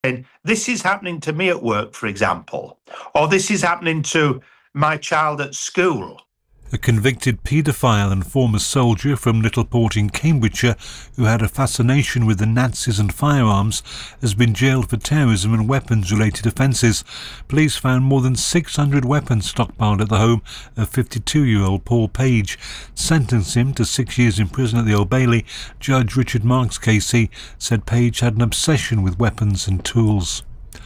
saying, this is happening to me at work, for example, or this is happening to my child at school. A convicted paedophile and former soldier from Littleport in Cambridgeshire, who had a fascination with the Nazis and firearms, has been jailed for terrorism and weapons-related offences. Police found more than 600 weapons stockpiled at the home of 52-year-old Paul Page. Sentenced him to 6 years in prison at the Old Bailey, Judge Richard Marks KC said Page had an obsession with weapons and tools.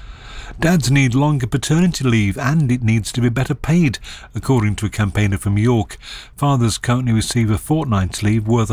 Dads need longer paternity leave and it needs to be better paid, according to a campaigner from York. Fathers currently receive a fortnight's leave worth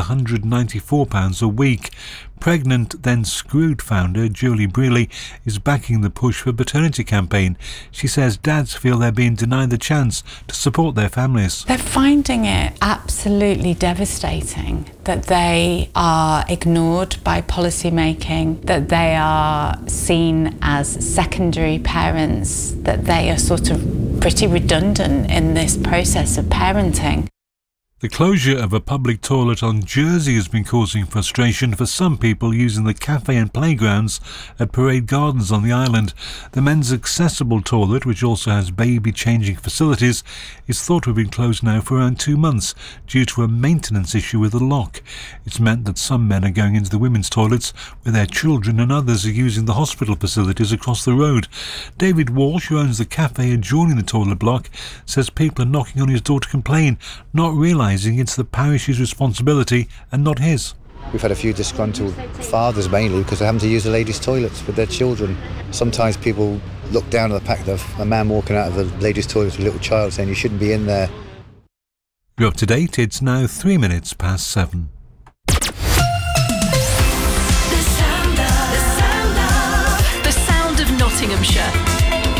£194 a week. Pregnant, then Screwed founder Julie Brealey is backing the push for paternity campaign. She says dads feel they're being denied the chance to support their families. They're finding it absolutely devastating that they are ignored by policy making, that they are seen as secondary parents, that they are sort of pretty redundant in this process of parenting. The closure of a public toilet on Jersey has been causing frustration for some people using the cafe and playgrounds at Parade Gardens on the island. The men's accessible toilet, which also has baby changing facilities, is thought to have been closed now for around 2 months due to a maintenance issue with the lock. It's meant that some men are going into the women's toilets with their children and others are using the hospital facilities across the road. David Walsh, who owns the cafe adjoining the toilet block, says people are knocking on his door to complain, not realising it's the parish's responsibility and not his. We've had a few disgruntled fathers mainly because they're having to use the ladies' toilets with their children. Sometimes people look down at the fact of a man walking out of the ladies' toilets with a little child saying you shouldn't be in there. You're up to date, it's now 3 minutes past 7. The sound of Nottinghamshire.